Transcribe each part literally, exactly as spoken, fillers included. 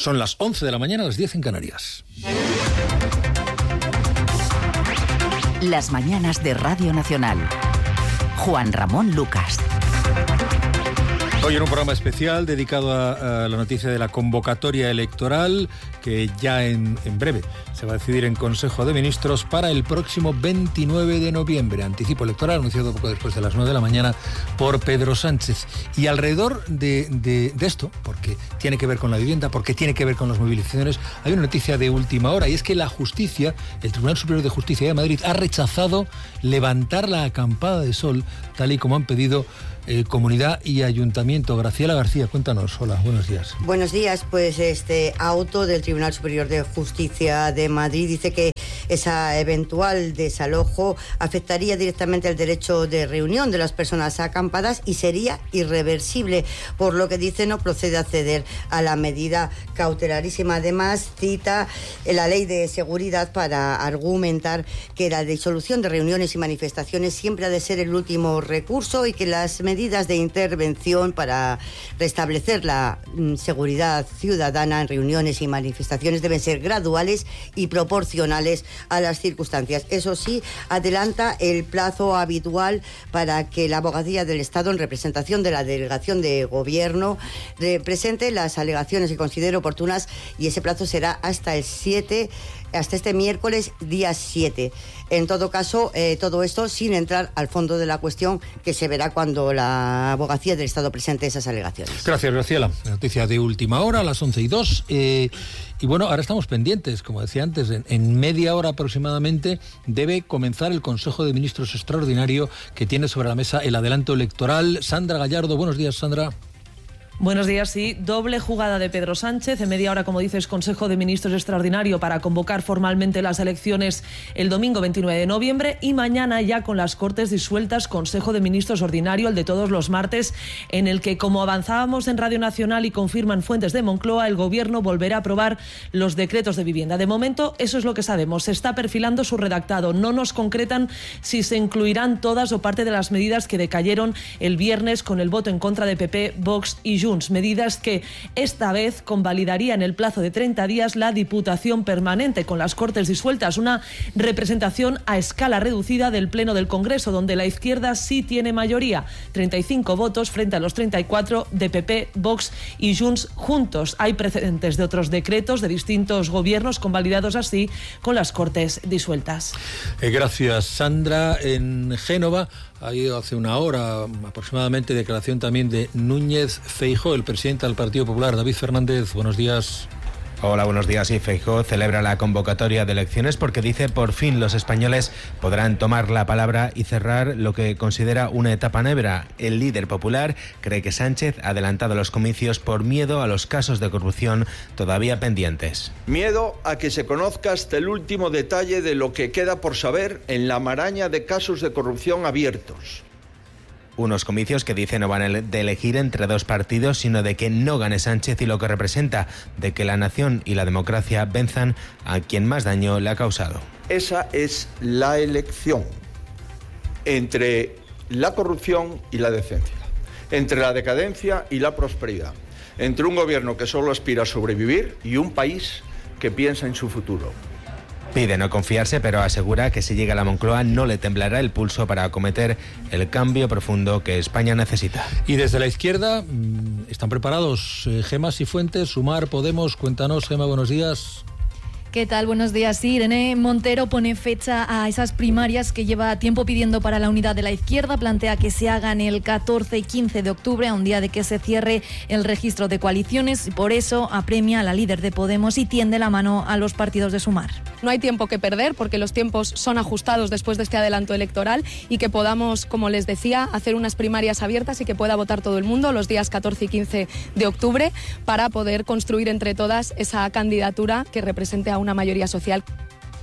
Son las once de la mañana, las diez en Canarias. Las mañanas de Radio Nacional. Juan Ramón Lucas. Hoy en un programa especial dedicado a, a la noticia de la convocatoria electoral que ya en, en breve se va a decidir en Consejo de Ministros para el próximo veintinueve de noviembre. Anticipo electoral anunciado poco después de las nueve de la mañana por Pedro Sánchez. Y alrededor de, de, de esto, porque tiene que ver con la vivienda, porque tiene que ver con las movilizaciones, hay una noticia de última hora y es que la justicia, el Tribunal Superior de Justicia de Madrid, ha rechazado levantar la acampada de sol tal y como han pedido Eh, comunidad y ayuntamiento. Graciela García, cuéntanos. Hola, buenos días. Buenos días. Pues este auto del Tribunal Superior de Justicia de Madrid dice que esa eventual desalojo afectaría directamente el derecho de reunión de las personas acampadas y sería irreversible, por lo que dice no procede acceder a la medida cautelarísima. Además, cita la Ley de Seguridad para argumentar que la disolución de reuniones y manifestaciones siempre ha de ser el último recurso y que las medidas de intervención para restablecer la mm, seguridad ciudadana en reuniones y manifestaciones deben ser graduales y proporcionales a las circunstancias. Eso sí, adelanta el plazo habitual para que la Abogacía del Estado, en representación de la Delegación de Gobierno, presente las alegaciones que considere oportunas, y ese plazo será hasta el siete, hasta este miércoles, día siete. En todo caso, eh, todo esto sin entrar al fondo de la cuestión, que se verá cuando la Abogacía del Estado presente esas alegaciones. Gracias, Graciela. Noticia de última hora, a las once y dos. Eh, y bueno, ahora estamos pendientes, como decía antes, en, en media hora aproximadamente debe comenzar el Consejo de Ministros extraordinario que tiene sobre la mesa el adelanto electoral. Sandra Gallardo, buenos días, Sandra. Buenos días, sí. Doble jugada de Pedro Sánchez. En media hora, como dices, Consejo de Ministros extraordinario para convocar formalmente las elecciones el domingo veintinueve de noviembre y mañana ya con las Cortes disueltas, Consejo de Ministros ordinario, el de todos los martes, en el que, como avanzábamos en Radio Nacional y confirman fuentes de Moncloa, el Gobierno volverá a aprobar los decretos de vivienda. De momento, eso es lo que sabemos. Se está perfilando su redactado. No nos concretan si se incluirán todas o parte de las medidas que decayeron el viernes con el voto en contra de P P, Vox y Junts, medidas que esta vez convalidaría en el plazo de treinta días la Diputación Permanente con las Cortes disueltas, una representación a escala reducida del Pleno del Congreso, donde la izquierda sí tiene mayoría, treinta y cinco votos frente a los treinta y cuatro de P P, Vox y Junts juntos. Hay precedentes de otros decretos de distintos gobiernos convalidados así con las Cortes disueltas. Eh, gracias, Sandra. En Génova ha habido hace una hora aproximadamente declaración también de Núñez Feijóo, el presidente del Partido Popular. David Fernández, buenos días. Hola, buenos días. Sí, Feijóo celebra la convocatoria de elecciones porque dice por fin los españoles podrán tomar la palabra y cerrar lo que considera una etapa negra. El líder popular cree que Sánchez ha adelantado los comicios por miedo a los casos de corrupción todavía pendientes. Miedo a que se conozca hasta el último detalle de lo que queda por saber en la maraña de casos de corrupción abiertos. Unos comicios que dice no van de elegir entre dos partidos, sino de que no gane Sánchez y lo que representa, de que la nación y la democracia venzan a quien más daño le ha causado. Esa es la elección entre la corrupción y la decencia, entre la decadencia y la prosperidad, entre un gobierno que solo aspira a sobrevivir y un país que piensa en su futuro. Pide no confiarse, pero asegura que si llega a la Moncloa no le temblará el pulso para acometer el cambio profundo que España necesita. Y desde la izquierda, ¿están preparados eh, Gema Sifuentes, Sumar, Podemos? Cuéntanos, Gema, buenos días. ¿Qué tal? Buenos días. Sí, Irene Montero pone fecha a esas primarias que lleva tiempo pidiendo para la unidad de la izquierda. Plantea que se hagan el catorce y quince de octubre, a un día de que se cierre el registro de coaliciones. Y por eso apremia a la líder de Podemos y tiende la mano a los partidos de Sumar. No hay tiempo que perder porque los tiempos son ajustados después de este adelanto electoral y que podamos, como les decía, hacer unas primarias abiertas y que pueda votar todo el mundo los días catorce y quince de octubre para poder construir entre todas esa candidatura que represente a una mayoría social.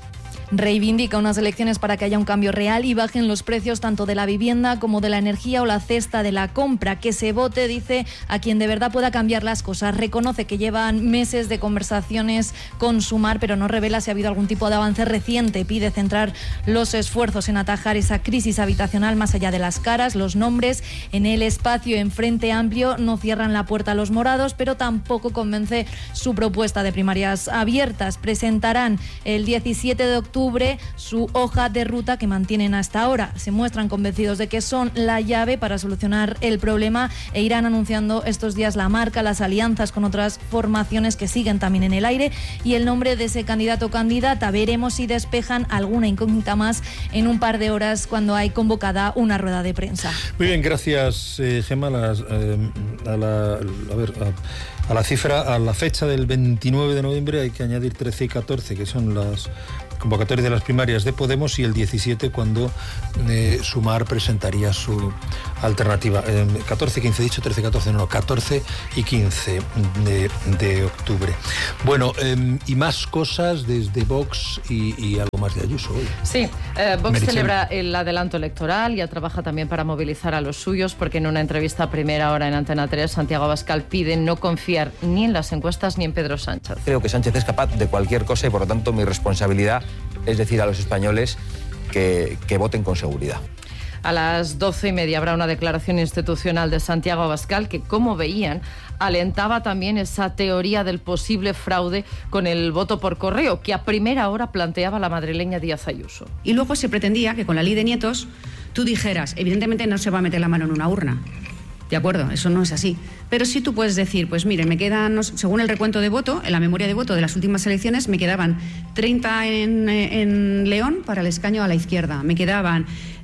reivindica unas elecciones para que haya un cambio real y bajen los precios tanto de la vivienda como de la energía o la cesta de la compra. Que se vote, dice, a quien de verdad pueda cambiar las cosas. Reconoce que llevan meses de conversaciones con Sumar, pero no revela si ha habido algún tipo de avance reciente. Pide centrar los esfuerzos en atajar esa crisis habitacional más allá de las caras, los nombres. En el espacio en Frente Amplio no cierran la puerta a los morados, pero tampoco convence su propuesta de primarias abiertas. Presentarán el diecisiete de octubre su hoja de ruta que mantienen hasta ahora. Se muestran convencidos de que son la llave para solucionar el problema e irán anunciando estos días la marca, las alianzas con otras formaciones que siguen también en el aire y el nombre de ese candidato o candidata. Veremos si despejan alguna incógnita más en un par de horas cuando hay convocada una rueda de prensa. Muy bien, gracias, eh, Gemma. Las, eh, a, la, a, ver, a, a la cifra, a la fecha del veintinueve de noviembre hay que añadir trece y catorce, que son las convocatorias de las primarias de Podemos, y el diecisiete cuando eh, Sumar presentaría su alternativa. Eh, catorce, quince, dicho, trece, catorce, no, no, catorce y quince de, de octubre. Bueno, eh, y más cosas desde Vox y, y algo más de Ayuso hoy. Sí, eh, Vox Meritxell. celebra el adelanto electoral, ya trabaja también para movilizar a los suyos, porque en una entrevista a primera hora en Antena tres, Santiago Abascal pide no confiar ni en las encuestas ni en Pedro Sánchez. Creo que Sánchez es capaz de cualquier cosa y por lo tanto mi responsabilidad es decir a los españoles que, que voten con seguridad. A las doce y media habrá una declaración institucional de Santiago Abascal que, como veían, alentaba también esa teoría del posible fraude con el voto por correo que a primera hora planteaba la madrileña Díaz Ayuso. Y luego se pretendía que con la ley de nietos tú dijeras, evidentemente no se va a meter la mano en una urna. De acuerdo, eso no es así. Pero sí tú puedes decir, pues mire, me quedan, según el recuento de voto, en la memoria de voto de las últimas elecciones, me quedaban treinta en, en León para el escaño a la izquierda, me quedaban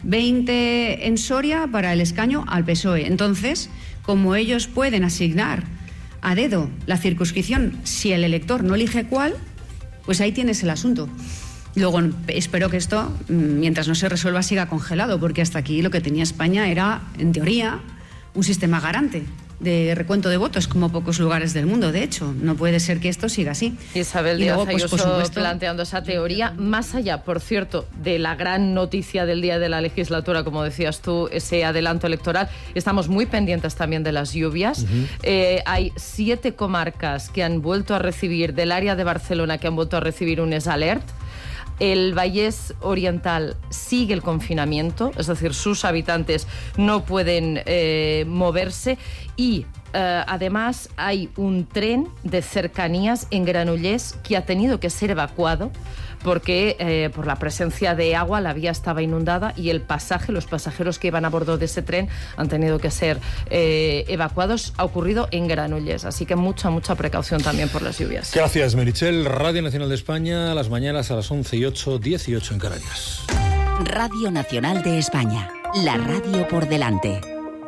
veinte en Soria para el escaño al P S O E. Entonces, como ellos pueden asignar a dedo la circunscripción si el elector no elige cuál, pues ahí tienes el asunto. Luego, espero que esto, mientras no se resuelva, siga congelado, porque hasta aquí lo que tenía España era, en teoría, un sistema garante de recuento de votos, como pocos lugares del mundo, de hecho. No puede ser que esto siga así. Isabel y Díaz luego, pues, Ayuso por supuesto, planteando esa teoría, más allá, por cierto, de la gran noticia del día de la legislatura, como decías tú, ese adelanto electoral. Estamos muy pendientes también de las lluvias. Uh-huh. Eh, hay siete comarcas que han vuelto a recibir, del área de Barcelona, que han vuelto a recibir un S alert. El Vallés Oriental sigue el confinamiento, es decir, sus habitantes no pueden eh, moverse y eh, además hay un tren de cercanías en Granollers que ha tenido que ser evacuado porque eh, por la presencia de agua la vía estaba inundada y el pasaje, los pasajeros que iban a bordo de ese tren han tenido que ser eh, evacuados. Ha ocurrido en Granollers, así que mucha, mucha precaución también por las lluvias. Gracias, Meritxell. Radio Nacional de España, a las mañanas a las once y ocho, dieciocho en Canarias. Radio Nacional de España, la radio por delante.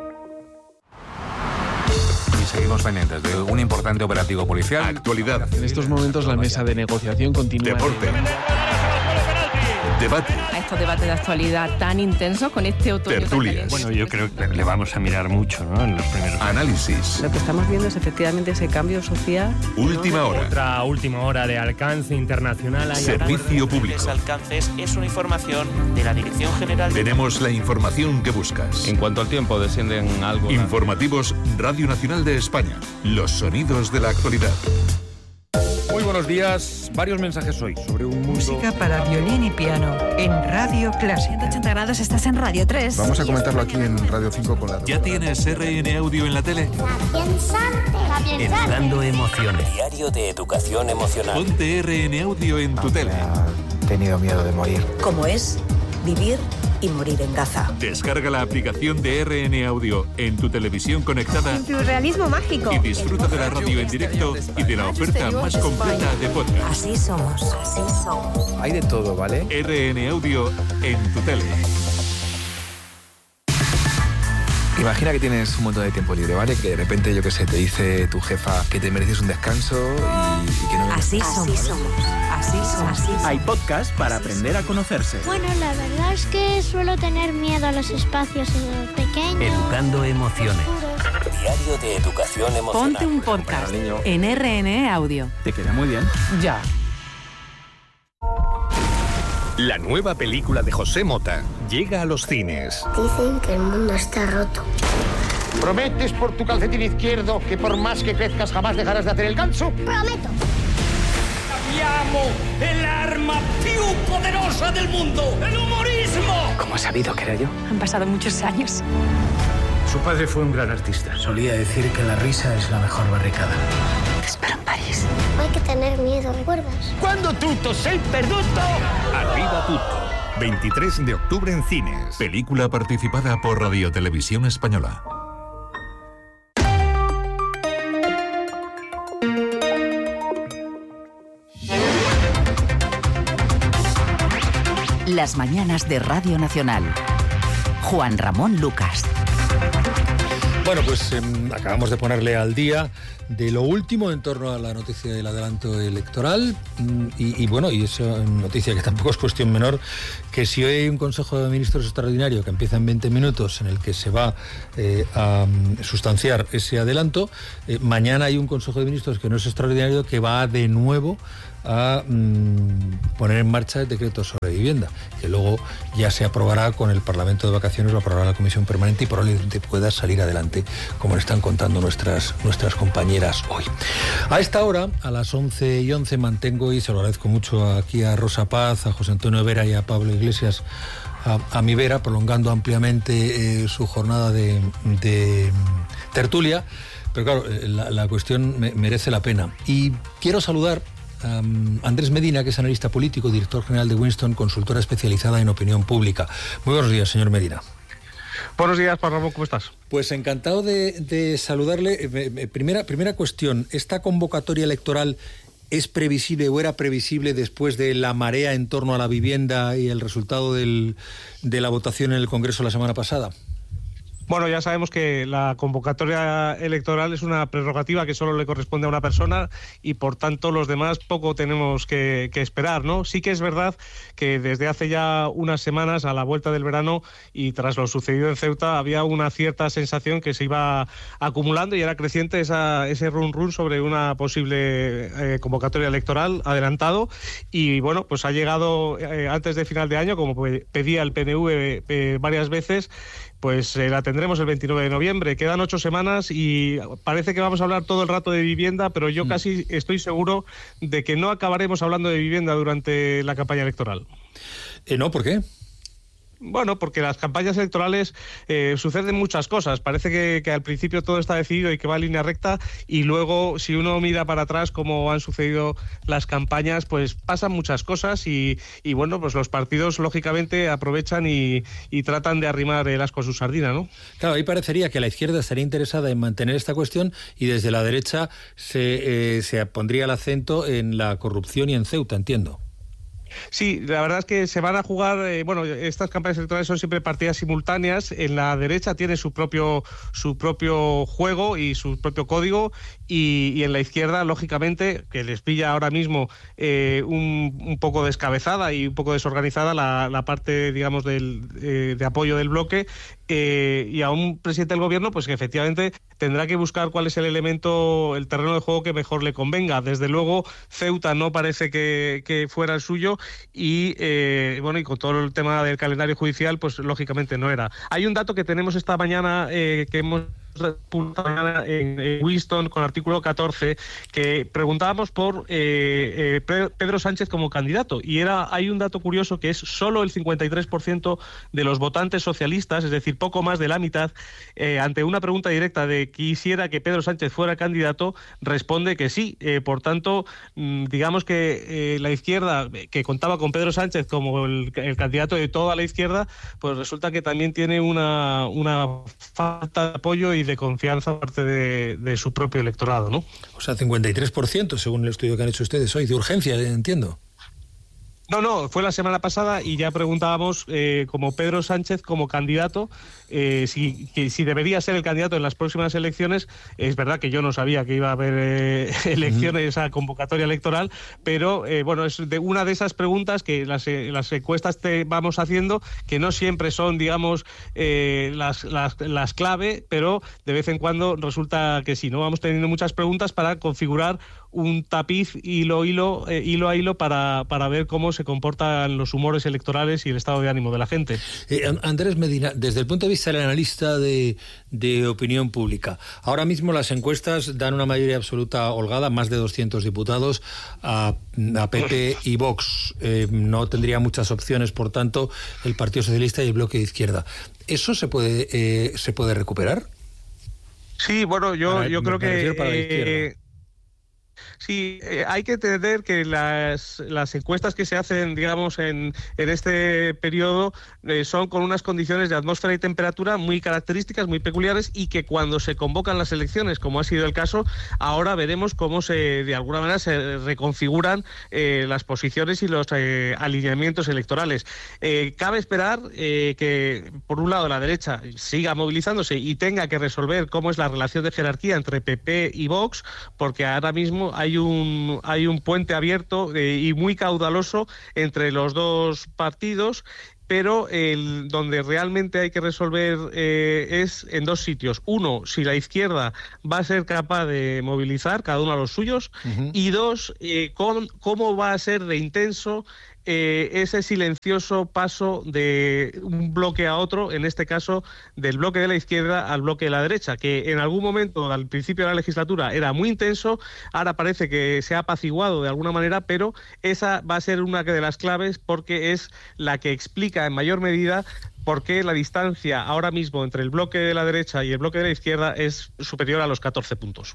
Seguimos pendientes de un importante operativo policial. Actualidad. En estos momentos la mesa de negociación continúa. Deporte. Debate. A estos debates de actualidad tan intensos con este otoño. Tertulias. Bueno, yo creo que le vamos a mirar mucho, ¿no? En los primeros análisis. Lo que estamos viendo es efectivamente ese cambio social. Última hora. Otra última hora de alcance internacional. Servicio público. Ese alcance es una información de la Dirección General. Tenemos la información que buscas. En cuanto al tiempo, descienden algo. Informativos Radio Nacional de España. Los sonidos de la actualidad. Muy buenos días. Varios mensajes hoy sobre un mundo... Música para violín y piano en Radio Clásica. ciento ochenta grados, estás en Radio tres. Vamos a comentarlo aquí en Radio cinco con la... ¿Ya tienes R N Audio en la tele? Educando emociones. Diario de Educación Emocional. Ponte R N Audio en tu tele. He tenido miedo de morir. ¿Cómo es vivir y morir en Gaza? Descarga la aplicación de R N Audio en tu televisión conectada. En tu realismo mágico. Y disfruta de la radio en directo y de la oferta más completa de podcast. Así somos, así somos. Hay de todo, ¿vale? R N Audio en tu tele. Imagina que tienes un montón de tiempo libre, ¿vale? Que de repente, yo qué sé, te dice tu jefa que te mereces un descanso y, y que no... Así somos, así somos, así somos. Así somos. Hay podcast para aprender a conocerse. Bueno, la verdad es que suelo tener miedo a los espacios pequeños. Educando emociones. Diario de Educación Emocional. Ponte un podcast en R N Audio. Te queda muy bien. Ya. La nueva película de José Mota llega a los cines. Dicen que el mundo está roto. ¿Prometes por tu calcetín izquierdo que por más que crezcas jamás dejarás de hacer el ganso? Prometo. Abbiamo el arma più poderosa del mundo, el humorismo. ¿Cómo has sabido que era yo? Han pasado muchos años. Su padre fue un gran artista. Solía decir que la risa es la mejor barricada. Te espero en París. No hay que tener miedo, ¿recuerdas? Cuando tutto sei perduto. Arriba tutto. veintitrés de octubre en cines. Película participada por Radio Televisión Española. Las mañanas de Radio Nacional. Juan Ramón Lucas. Bueno, pues eh, acabamos de ponerle al día de lo último en torno a la noticia del adelanto electoral y, y bueno, y esa noticia que tampoco es cuestión menor, que si hoy hay un Consejo de Ministros extraordinario que empieza en veinte minutos en el que se va eh, a um, sustanciar ese adelanto, eh, mañana hay un Consejo de Ministros que no es extraordinario que va de nuevo a mmm, poner en marcha el decreto sobre vivienda, que luego ya se aprobará con el Parlamento de vacaciones, lo aprobará la Comisión Permanente y probablemente pueda salir adelante, como le están contando nuestras, nuestras compañeras hoy. A esta hora, a las once y once, mantengo, y se lo agradezco mucho aquí a Rosa Paz, a José Antonio Vera y a Pablo Iglesias, a, a mi vera, prolongando ampliamente eh, su jornada de, de tertulia, pero claro, la, la cuestión me, merece la pena. Y quiero saludar Um, Andrés Medina, que es analista político, director general de Winston, consultora especializada en opinión pública. Muy buenos días, señor Medina. Buenos días, Juan Ramón, ¿cómo estás? Pues encantado de, de saludarle. Eh, primera, primera cuestión, ¿esta convocatoria electoral es previsible o era previsible después de la marea en torno a la vivienda y el resultado del, de la votación en el Congreso la semana pasada? Bueno, ya sabemos que la convocatoria electoral es una prerrogativa que solo le corresponde a una persona y, por tanto, los demás poco tenemos que, que esperar, ¿no? Sí que es verdad que desde hace ya unas semanas, a la vuelta del verano y tras lo sucedido en Ceuta, había una cierta sensación que se iba acumulando y era creciente esa, ese run run sobre una posible eh, convocatoria electoral adelantado y, bueno, pues ha llegado eh, antes de final de año, como pedía el P N V eh, varias veces. Pues eh, la tendremos el veintinueve de noviembre. Quedan ocho semanas y parece que vamos a hablar todo el rato de vivienda, pero yo mm. casi estoy seguro de que no acabaremos hablando de vivienda durante la campaña electoral. Eh, no, ¿por qué? Bueno, porque las campañas electorales eh, suceden muchas cosas. Parece que, que al principio todo está decidido y que va en línea recta y luego, si uno mira para atrás cómo han sucedido las campañas, pues pasan muchas cosas y, y bueno, pues los partidos lógicamente aprovechan y, y tratan de arrimar el asco a su sardina, ¿no? Claro, ahí parecería que la izquierda estaría interesada en mantener esta cuestión y desde la derecha se, eh, se pondría el acento en la corrupción y en Ceuta, entiendo. Sí, la verdad es que se van a jugar, eh, bueno, estas campañas electorales son siempre partidas simultáneas. En la derecha tiene su propio su propio juego y su propio código y, y en la izquierda, lógicamente, que les pilla ahora mismo eh, un, un poco descabezada y un poco desorganizada la, la parte, digamos, del, eh, de apoyo del bloque eh, y a un presidente del gobierno, pues que efectivamente tendrá que buscar cuál es el elemento, el terreno de juego que mejor le convenga. Desde luego, Ceuta no parece que, que fuera el suyo y eh, bueno, y con todo el tema del calendario judicial, pues lógicamente no era. Hay un dato que tenemos esta mañana eh, que hemos en, en Winston con artículo catorce, que preguntábamos por eh, eh, Pedro Sánchez como candidato y era hay un dato curioso que es solo el cincuenta y tres por ciento de los votantes socialistas, es decir, poco más de la mitad, eh, ante una pregunta directa de quisiera que Pedro Sánchez fuera candidato, responde que sí. Eh, por tanto, mmm, digamos que eh, la izquierda, que contaba con Pedro Sánchez como el, el candidato de toda la izquierda, pues resulta que también tiene una, una falta de apoyo y de confianza parte de, de su propio electorado, ¿no? O sea, cincuenta y tres por ciento según el estudio que han hecho ustedes hoy, de urgencia, entiendo. No, no, fue la semana pasada y ya preguntábamos eh, como Pedro Sánchez como candidato eh, si, que, si debería ser el candidato en las próximas elecciones. Es verdad que yo no sabía que iba a haber eh, elecciones, uh-huh. esa convocatoria electoral, pero eh, bueno, es de una de esas preguntas que las, eh, las encuestas te vamos haciendo, que no siempre son, digamos, eh, las, las, las clave, pero de vez en cuando resulta que sí, ¿no? Vamos teniendo muchas preguntas para configurar un tapiz hilo hilo eh, hilo a hilo para, para ver cómo se se comportan los humores electorales y el estado de ánimo de la gente. Eh, Andrés Medina, desde el punto de vista del analista de, de opinión pública, ahora mismo las encuestas dan una mayoría absoluta holgada, más de doscientos diputados, a, a P P y Vox. Eh, no tendría muchas opciones, por tanto, el Partido Socialista y el Bloque de Izquierda. ¿Eso se puede, eh, se puede recuperar? Sí, bueno, yo, para, yo creo que... Para la izquierda. Eh, Sí, eh, hay que entender que las, las encuestas que se hacen, digamos, en, en este periodo eh, son con unas condiciones de atmósfera y temperatura muy características, muy peculiares, y que cuando se convocan las elecciones, como ha sido el caso, ahora veremos cómo se, de alguna manera, se reconfiguran eh, las posiciones y los eh, alineamientos electorales. Eh, cabe esperar eh, que, por un lado, la derecha siga movilizándose y tenga que resolver cómo es la relación de jerarquía entre P P y Vox, porque ahora mismo hay un hay un puente abierto eh, y muy caudaloso entre los dos partidos, pero el, donde realmente hay que resolver eh, es en dos sitios. Uno, si la izquierda va a ser capaz de movilizar cada uno a los suyos, uh-huh. y dos, eh, con, cómo va a ser de intenso Eh, ese silencioso paso de un bloque a otro, en este caso del bloque de la izquierda al bloque de la derecha, que en algún momento al principio de la legislatura era muy intenso, ahora parece que se ha apaciguado de alguna manera, pero esa va a ser una de las claves porque es la que explica en mayor medida por qué la distancia ahora mismo entre el bloque de la derecha y el bloque de la izquierda es superior a los catorce puntos.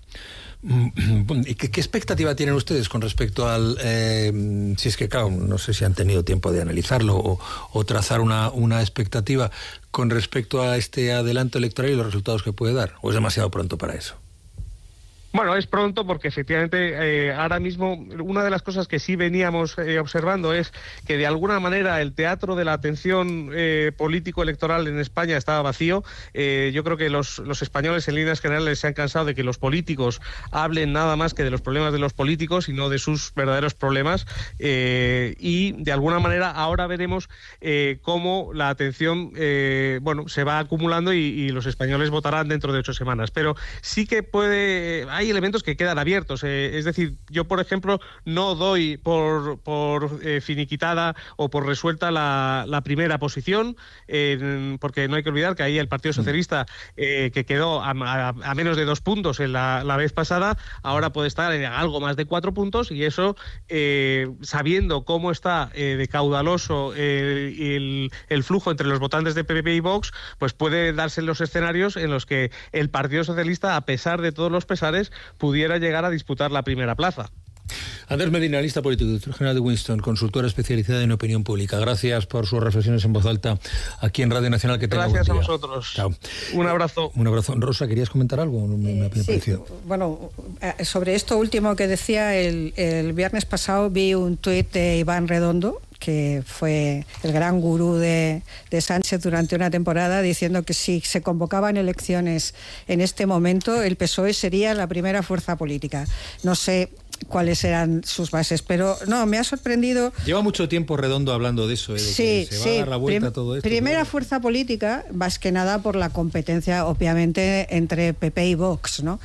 ¿Y qué, qué expectativa tienen ustedes con respecto al... Eh, si es que, claro, no sé si han tenido tiempo de analizarlo o, o trazar una, una expectativa con respecto a este adelanto electoral y los resultados que puede dar? ¿O es demasiado pronto para eso? Bueno, es pronto porque efectivamente eh, ahora mismo una de las cosas que sí veníamos eh, observando es que de alguna manera el teatro de la atención eh, político-electoral en España estaba vacío. Eh, yo creo que los, los españoles en líneas generales se han cansado de que los políticos hablen nada más que de los problemas de los políticos y no de sus verdaderos problemas. Eh, y de alguna manera ahora veremos eh, cómo la atención eh, bueno, se va acumulando y, y los españoles votarán dentro de ocho semanas. Pero sí que puede... Hay elementos que quedan abiertos, eh, es decir, yo por ejemplo no doy por, por eh, finiquitada o por resuelta la, la primera posición, eh, porque no hay que olvidar que ahí el Partido Socialista, eh, que quedó a, a, a menos de dos puntos en la, la vez pasada, ahora puede estar en algo más de cuatro puntos, y eso, eh, sabiendo cómo está eh, de caudaloso eh, el, el flujo entre los votantes de P P y Vox, pues puede darse los escenarios en los que el Partido Socialista, a pesar de todos los pesares, pudiera llegar a disputar la primera plaza. Andrés Medina, analista político, director general de Winston, consultora especializada en opinión pública. Gracias por sus reflexiones en voz alta aquí en Radio Nacional. Que tenga Gracias buen día. a vosotros. Chao. Un abrazo. Un abrazo. Rosa, ¿querías comentar algo? Me, me ha sí, parecido. Bueno, sobre esto último que decía, el, el viernes pasado vi un tuit de Iván Redondo, que fue el gran gurú de, de Sánchez durante una temporada, diciendo que si se convocaban elecciones en este momento, el P S O E sería la primera fuerza política. No sé cuáles eran sus bases, pero no, me ha sorprendido. Lleva mucho tiempo Redondo hablando de eso, ¿eh? De sí, que se sí, va a dar la vuelta prim- a todo esto. Primera todo. fuerza política, más que nada por la competencia, obviamente, entre P P y Vox, ¿no?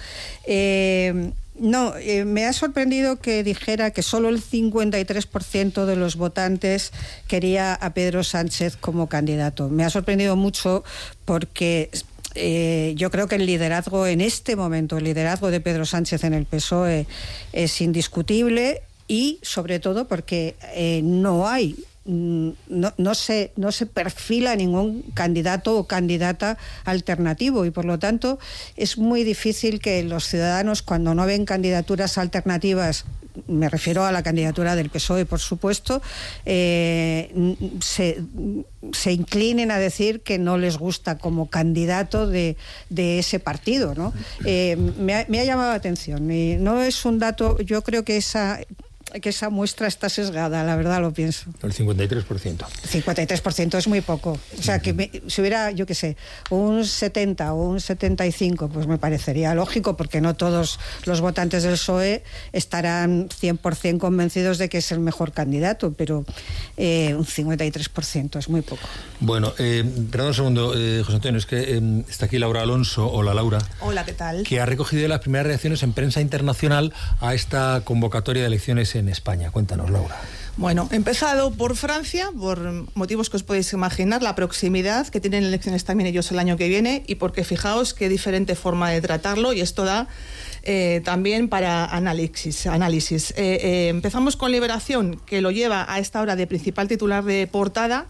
Eh, No, eh, me ha sorprendido que dijera que solo el cincuenta y tres por ciento de los votantes quería a Pedro Sánchez como candidato. Me ha sorprendido mucho porque eh, yo creo que el liderazgo en este momento, el liderazgo de Pedro Sánchez en el P S O E es indiscutible, y sobre todo porque eh, no hay No, no, se, no se perfila ningún candidato o candidata alternativo, y por lo tanto es muy difícil que los ciudadanos, cuando no ven candidaturas alternativas, me refiero a la candidatura del P S O E, por supuesto, eh, se, se inclinen a decir que no les gusta como candidato de, de ese partido, ¿no? Eh, me, ha, me ha llamado la atención, y no es un dato, yo creo que esa... que esa muestra está sesgada, la verdad lo pienso. El cincuenta y tres por ciento. El cincuenta y tres por ciento es muy poco. O sea, que me, si hubiera, yo qué sé, un setenta o un setenta y cinco, pues me parecería lógico, porque no todos los votantes del P S O E estarán cien por ciento convencidos de que es el mejor candidato, pero eh, un cincuenta y tres por ciento es muy poco. Bueno, eh, perdón un segundo, eh, José Antonio, es que eh, está aquí Laura Alonso. Hola, Laura. Hola, ¿qué tal? Que ha recogido las primeras reacciones en prensa internacional a esta convocatoria de elecciones en España. Cuéntanos, Laura. Bueno, he empezado por Francia, por motivos que os podéis imaginar, la proximidad, que tienen elecciones también ellos el año que viene, y porque fijaos qué diferente forma de tratarlo, y esto da eh, también para análisis. análisis. Eh, eh, empezamos con Liberación, que lo lleva a esta hora de principal titular de portada.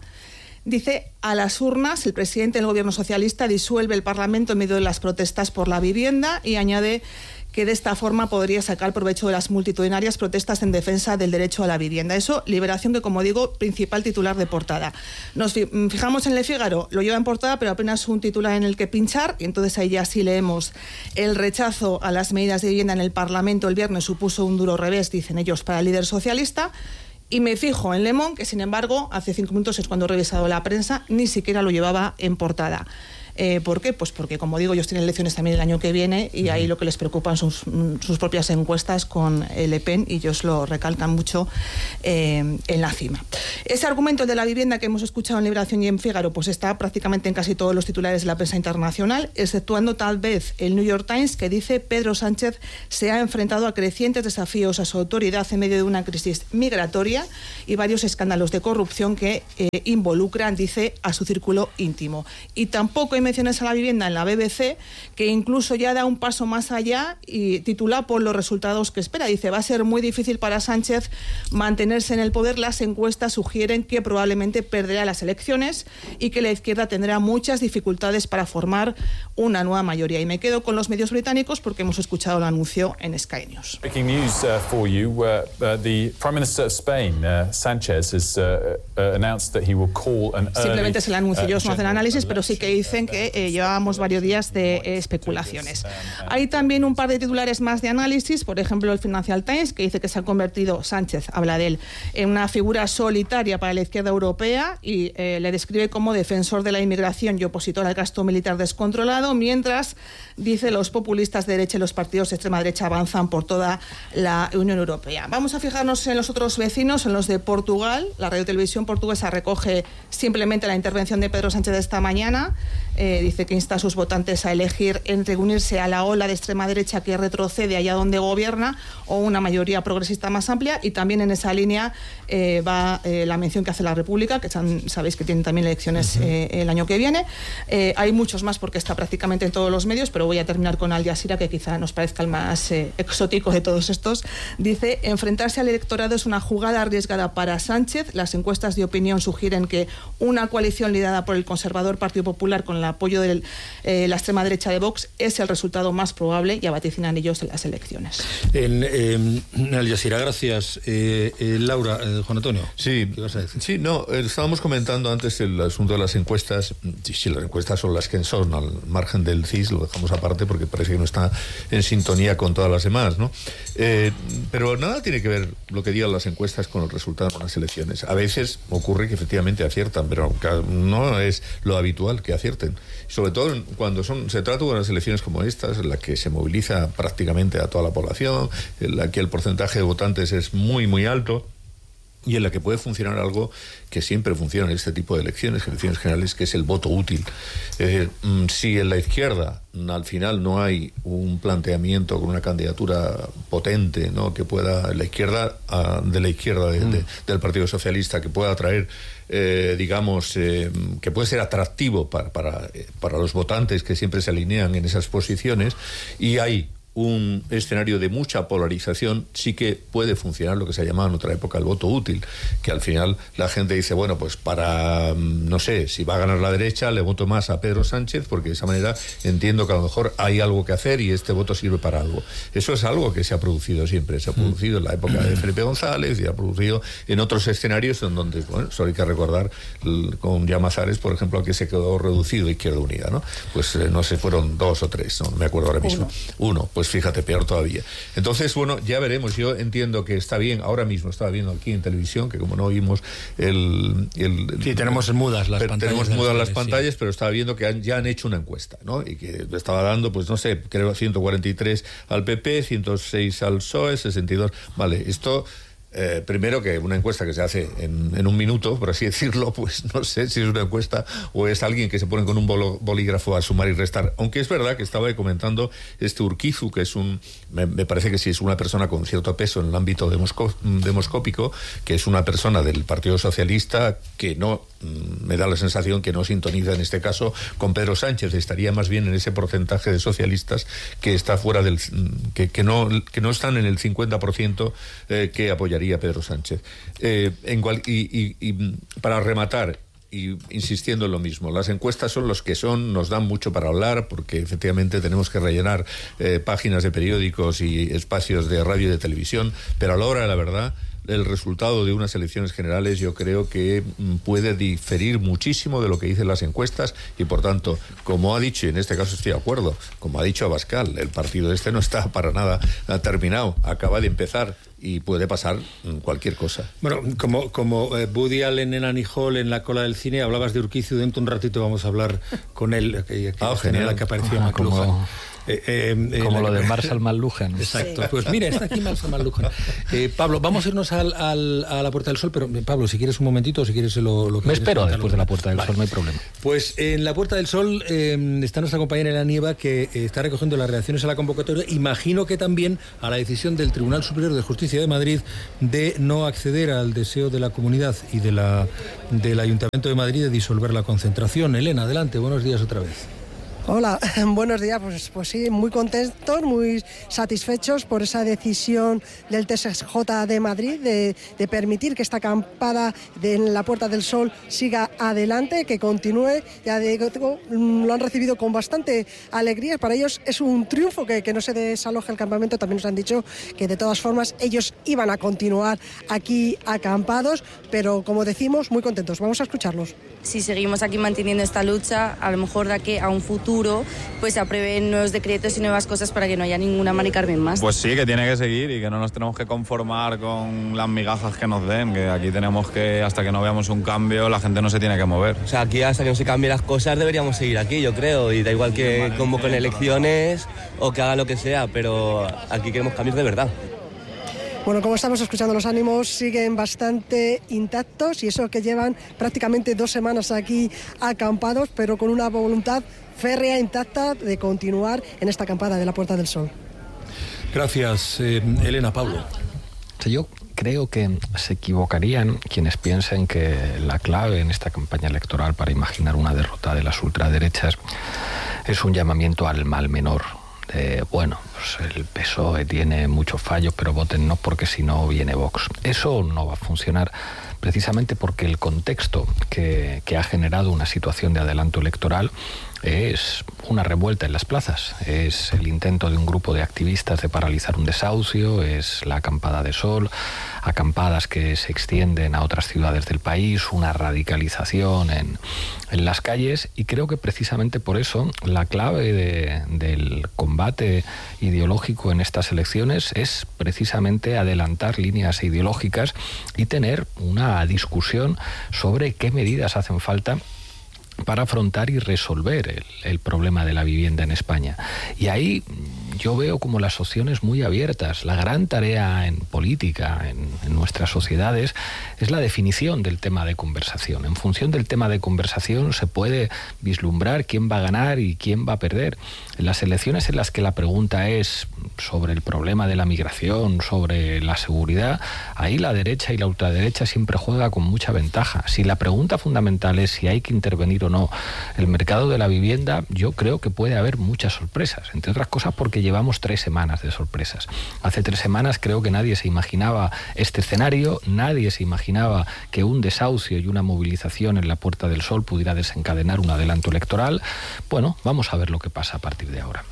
Dice: a las urnas, el presidente del gobierno socialista disuelve el Parlamento en medio de las protestas por la vivienda, y añade que de esta forma podría sacar provecho de las multitudinarias protestas en defensa del derecho a la vivienda. Eso, Liberación, que como digo, principal titular de portada. Nos fijamos en Le Figaro, lo lleva en portada, pero apenas un titular en el que pinchar, y entonces ahí ya sí leemos: el rechazo a las medidas de vivienda en el Parlamento el viernes supuso un duro revés, dicen ellos, para el líder socialista. Y me fijo en Le Monde, que sin embargo, hace cinco minutos es cuando he revisado la prensa, ni siquiera lo llevaba en portada. Eh, ¿Por qué? Pues porque, como digo, ellos tienen elecciones también el año que viene, y ahí lo que les preocupan son sus, sus propias encuestas con Le Pen, y ellos lo recalcan mucho eh, en la cima. Ese argumento de la vivienda que hemos escuchado en Liberación y en Fígaro, pues está prácticamente en casi todos los titulares de la prensa internacional, exceptuando tal vez el New York Times, que dice: Pedro Sánchez se ha enfrentado a crecientes desafíos a su autoridad en medio de una crisis migratoria y varios escándalos de corrupción que eh, involucran, dice, a su círculo íntimo. Y tampoco hay menciones a la vivienda en la B B C, que incluso ya da un paso más allá y titula por los resultados que espera. Dice: va a ser muy difícil para Sánchez mantenerse en el poder. Las encuestas sugieren que probablemente perderá las elecciones y que la izquierda tendrá muchas dificultades para formar una nueva mayoría. Y me quedo con los medios británicos porque hemos escuchado el anuncio en Sky News. Breaking news uh, for you. Uh, uh, the Prime Minister of Spain, uh, Sánchez, has uh, uh, announced that he will call an early, Simplemente es el anuncio, ellos uh, no hacen análisis, pero sí que dicen que eh, llevábamos varios días de eh, especulaciones. Hay también un par de titulares más de análisis, por ejemplo el Financial Times, que dice que se ha convertido, Sánchez habla de él, en una figura solitaria para la izquierda europea, y eh, le describe como defensor de la inmigración y opositor al gasto militar descontrolado, mientras, dice, los populistas de derecha y los partidos de extrema derecha avanzan por toda la Unión Europea. Vamos a fijarnos en los otros vecinos, en los de Portugal. La Radio Televisión portuguesa recoge simplemente la intervención de Pedro Sánchez de esta mañana. Eh, dice que insta a sus votantes a elegir entre unirse a la ola de extrema derecha que retrocede allá donde gobierna o una mayoría progresista más amplia, y también en esa línea eh, va eh, la mención que hace la República, que están, sabéis que tienen también elecciones uh-huh. eh, el año que viene. Eh, hay muchos más porque está prácticamente en todos los medios, pero voy a terminar con Al Jazeera, que quizá nos parezca el más eh, exótico de todos estos. Dice: enfrentarse al electorado es una jugada arriesgada para Sánchez. Las encuestas de opinión sugieren que una coalición liderada por el conservador Partido Popular con el apoyo de eh, la extrema derecha de Vox es el resultado más probable, y vaticinan ellos en las elecciones. En, eh, en Al Jazeera, gracias. Eh, eh, Laura, eh, Juan Antonio, sí, ¿qué vas a decir? Sí, no, eh, estábamos comentando antes el asunto de las encuestas. Sí, sí, las encuestas son las que son, al margen del C I S, lo dejamos aparte porque parece que no está en sintonía con todas las demás, ¿no? Eh, pero nada tiene que ver lo que digan las encuestas con el resultado de unas elecciones. A veces ocurre que efectivamente aciertan, pero no es lo habitual que acierten. Sobre todo cuando son, se trata de unas elecciones como estas, en la que se moviliza prácticamente a toda la población, en la que el porcentaje de votantes es muy, muy alto, y en la que puede funcionar algo que siempre funciona en este tipo de elecciones, elecciones generales, que es el voto útil. Eh, si en la izquierda al final no hay un planteamiento con una candidatura potente, ¿no?, que pueda, la izquierda uh, de la izquierda de, mm. de, del Partido Socialista, que pueda atraer, eh, digamos, eh, que puede ser atractivo para, para, para los votantes que siempre se alinean en esas posiciones, y hay un escenario de mucha polarización, sí que puede funcionar lo que se llamaba en otra época el voto útil, que al final la gente dice, bueno, pues para, no sé, si va a ganar la derecha, le voto más a Pedro Sánchez, porque de esa manera entiendo que a lo mejor hay algo que hacer y este voto sirve para algo. Eso es algo que se ha producido siempre, se ha producido en la época de Felipe González y ha producido en otros escenarios en donde, bueno, solo hay que recordar con Llamazares, por ejemplo, a que se quedó reducido Izquierda Unida, ¿no? Pues eh, no sé, fueron dos o tres, no me acuerdo ahora mismo. Uno, Uno pues fíjate, peor todavía. Entonces, bueno, ya veremos. Yo entiendo que está bien, ahora mismo estaba viendo aquí en televisión, que como no oímos el... el sí, tenemos mudas las pantallas. Tenemos mudas las pantallas, sí. Pero estaba viendo que han, ya han hecho una encuesta, ¿no? Y que estaba dando, pues no sé, creo ciento cuarenta y tres al P P, ciento seis al P S O E, sesenta y dos... Vale, esto... Eh, primero, que una encuesta que se hace en, en un minuto, por así decirlo, pues no sé si es una encuesta o es alguien que se pone con un bolo, bolígrafo a sumar y restar. Aunque es verdad que estaba comentando este Urquizu, que es un, me, me parece que sí es una persona con cierto peso en el ámbito demosco, demoscópico, que es una persona del Partido Socialista que no, me da la sensación que no sintoniza en este caso con Pedro Sánchez, estaría más bien en ese porcentaje de socialistas que está fuera del, que, que no, que no están en el cincuenta por ciento eh, que apoyaría a Pedro Sánchez. Eh, en cual, y, y, y para rematar, y insistiendo en lo mismo, las encuestas son los que son, nos dan mucho para hablar, porque efectivamente tenemos que rellenar eh, páginas de periódicos y espacios de radio y de televisión, pero a la hora de la verdad, el resultado de unas elecciones generales yo creo que puede diferir muchísimo de lo que dicen las encuestas y, por tanto, como ha dicho, y en este caso estoy de acuerdo, como ha dicho Abascal, el partido este no está para nada terminado, acaba de empezar y puede pasar cualquier cosa. Bueno, como, como eh, Woody Allen en Annie Hall en la cola del cine, hablabas de Urquizu, dentro de un ratito vamos a hablar con él, que, que ah, genial, la que aparecía ah, McLuhan. Como... Eh, eh, Como eh, lo de Marshall McLuhan. Exacto. Sí. Pues mira, está aquí Marshall McLuhan. Eh, Pablo, vamos a irnos al, al, a la Puerta del Sol, pero Pablo, si quieres un momentito, si quieres lo, lo que... Me espero después de la Puerta del vale. Sol, no hay problema. Pues en la Puerta del Sol eh, está nuestra compañera Elena Nieva, que eh, está recogiendo las reacciones a la convocatoria. Imagino que también a la decisión del Tribunal Superior de Justicia de Madrid de no acceder al deseo de la comunidad y de la, del Ayuntamiento de Madrid de disolver la concentración. Elena, adelante, buenos días otra vez. Hola, buenos días. Pues, pues sí, muy contentos, muy satisfechos por esa decisión del T S J de Madrid de, de permitir que esta acampada de en la Puerta del Sol siga adelante, que continúe. Ya digo, lo han recibido con bastante alegría. Para ellos es un triunfo que, que no se desaloje el campamento. También nos han dicho que de todas formas ellos iban a continuar aquí acampados, pero como decimos, muy contentos. Vamos a escucharlos. Si seguimos aquí manteniendo esta lucha, a lo mejor de aquí a un futuro pues se aprueben nuevos decretos y nuevas cosas para que no haya ninguna Mari Carmen más. Pues sí, que tiene que seguir y que no nos tenemos que conformar con las migajas que nos den, que aquí tenemos que, hasta que no veamos un cambio, la gente no se tiene que mover. O sea, aquí hasta que no se cambien las cosas deberíamos seguir aquí, yo creo, y da igual que convoquen elecciones o que hagan lo que sea, pero aquí queremos cambios de verdad. Bueno, como estamos escuchando, los ánimos siguen bastante intactos y eso que llevan prácticamente dos semanas aquí acampados, pero con una voluntad férrea, intacta de continuar en esta acampada de la Puerta del Sol. Gracias, eh, Elena. Pablo. Yo creo que se equivocarían quienes piensen que la clave en esta campaña electoral para imaginar una derrota de las ultraderechas es un llamamiento al mal menor. De, bueno, pues el P S O E tiene muchos fallos, pero voten no porque si no viene Vox. Eso no va a funcionar precisamente porque el contexto que, que ha generado una situación de adelanto electoral es una revuelta en las plazas, es el intento de un grupo de activistas de paralizar un desahucio, es la acampada de Sol, acampadas que se extienden a otras ciudades del país, una radicalización en, en las calles, y creo que precisamente por eso la clave de, del combate ideológico en estas elecciones es precisamente adelantar líneas ideológicas y tener una discusión sobre qué medidas hacen falta para afrontar y resolver el, el problema de la vivienda en España. Y ahí yo veo como las opciones muy abiertas. La gran tarea en política, en, en nuestras sociedades, es la definición del tema de conversación. En función del tema de conversación se puede vislumbrar quién va a ganar y quién va a perder. En las elecciones en las que la pregunta es sobre el problema de la migración, sobre la seguridad, ahí la derecha y la ultraderecha siempre juega con mucha ventaja. Si la pregunta fundamental es si hay que intervenir o no el mercado de la vivienda, yo creo que puede haber muchas sorpresas, entre otras cosas porque llevamos tres semanas de sorpresas. Hace tres semanas creo que nadie se imaginaba este escenario, nadie se imaginaba que un desahucio y una movilización en la Puerta del Sol pudiera desencadenar un adelanto electoral. Bueno, vamos a ver lo que pasa a partir de ahora.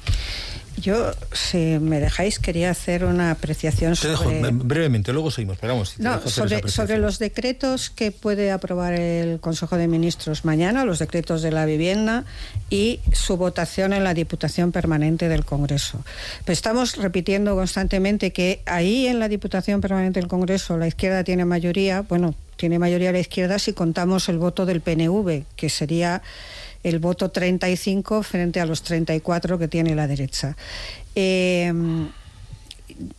Yo, si me dejáis, quería hacer una apreciación sobre... Te dejo brevemente, luego seguimos, esperamos. Si no, sobre, sobre los decretos que puede aprobar el Consejo de Ministros mañana, los decretos de la vivienda y su votación en la Diputación Permanente del Congreso. Pues estamos repitiendo constantemente que ahí en la Diputación Permanente del Congreso la izquierda tiene mayoría, bueno, tiene mayoría la izquierda si contamos el voto del P N V, que sería el voto treinta y cinco frente a los treinta y cuatro que tiene la derecha. Eh,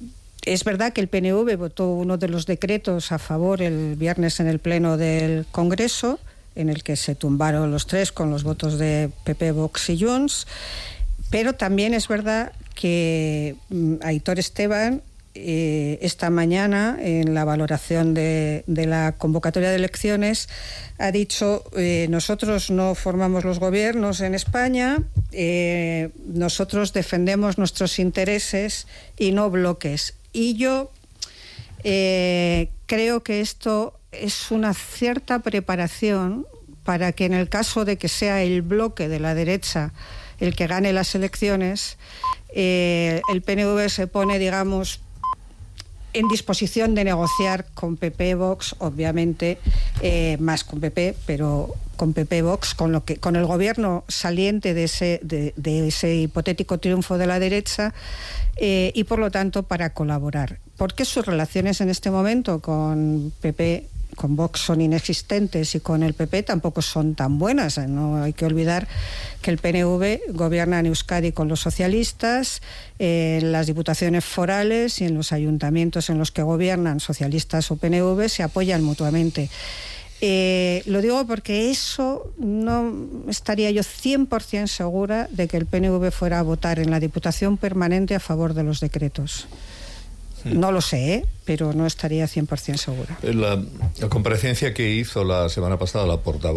Es verdad que el P N V votó uno de los decretos a favor el viernes en el Pleno del Congreso, en el que se tumbaron los tres con los votos de P P, Vox y Junts, pero también es verdad que Aitor Esteban eh, esta mañana en la valoración de, de la convocatoria de elecciones ha dicho eh, nosotros no formamos los gobiernos en España, eh, nosotros defendemos nuestros intereses y no bloques. Y yo eh, creo que esto es una cierta preparación para que en el caso de que sea el bloque de la derecha el que gane las elecciones, eh, el P N V se pone, digamos, en disposición de negociar con P P, Vox, obviamente, eh, más con P P, pero con P P, Vox, con lo que, con el gobierno saliente de ese, de, de ese hipotético triunfo de la derecha, eh, y por lo tanto para colaborar. Porque sus relaciones en este momento con P P, con Vox son inexistentes y con el P P tampoco son tan buenas. No hay que olvidar que el P N V gobierna en Euskadi con los socialistas, eh, en las diputaciones forales y en los ayuntamientos en los que gobiernan socialistas o P N V se apoyan mutuamente. Eh, lo digo porque eso no estaría yo cien por ciento segura de que el P N V fuera a votar en la Diputación Permanente a favor de los decretos. No lo sé, ¿eh? Pero no estaría cien por ciento segura. La, la comparecencia que hizo la semana pasada la portavoz